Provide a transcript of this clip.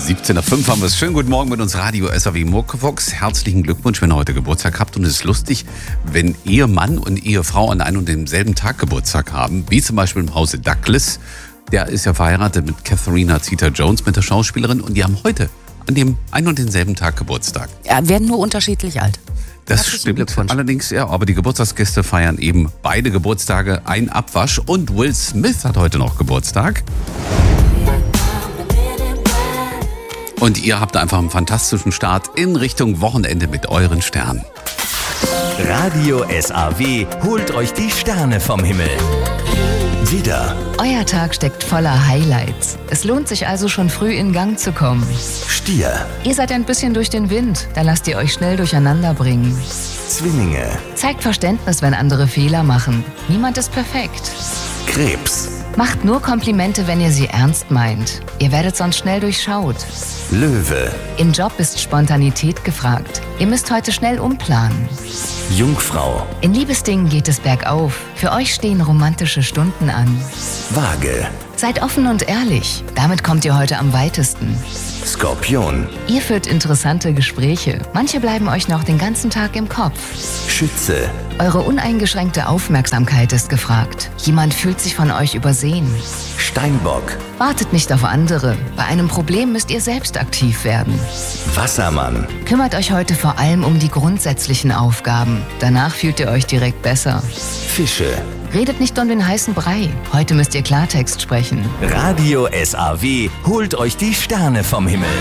17.05 haben wir es. Schönen guten Morgen mit uns Radio SAW Muckefuchs. Herzlichen Glückwunsch, wenn ihr heute Geburtstag habt. Und es ist lustig, wenn Ehemann und Ehefrau an einem und demselben Tag Geburtstag haben. Wie zum Beispiel im Hause Douglas. Der ist ja verheiratet mit Katharina Zeta-Jones, mit der Schauspielerin. Und die haben heute an dem einen und denselben Tag Geburtstag. Ja, werden nur unterschiedlich alt. Das stimmt allerdings, ja. Aber die Geburtstagsgäste feiern eben beide Geburtstage, ein Abwasch. Und Will Smith hat heute noch Geburtstag. Und ihr habt einfach einen fantastischen Start in Richtung Wochenende mit euren Sternen. Radio SAW holt euch die Sterne vom Himmel. Widder, Euer Tag steckt voller Highlights. Es lohnt sich also schon früh in Gang zu kommen. Stier, Ihr seid ein bisschen durch den Wind, da lasst ihr euch schnell durcheinander bringen. Zwillinge, Zeigt Verständnis, wenn andere Fehler machen. Niemand ist perfekt. Krebs, Macht nur Komplimente, wenn ihr sie ernst meint. Ihr werdet sonst schnell durchschaut. Löwe, Im Job ist Spontanität gefragt. Ihr müsst heute schnell umplanen. Jungfrau, In Liebesdingen geht es bergauf. Für euch stehen romantische Stunden an. Waage, Seid offen und ehrlich. Damit kommt ihr heute am weitesten. Skorpion, Ihr führt interessante Gespräche. Manche bleiben euch noch den ganzen Tag im Kopf. Schütze, Eure uneingeschränkte Aufmerksamkeit ist gefragt. Jemand fühlt sich von euch übersehen. Steinbock, Wartet nicht auf andere. Bei einem Problem müsst ihr selbst aktiv werden. Wassermann, Kümmert euch heute vor allem um die grundsätzlichen Aufgaben. Danach fühlt ihr euch direkt besser. Fische. Redet nicht um den heißen Brei. Heute müsst ihr Klartext sprechen. Radio SAW holt euch die Sterne vom Himmel.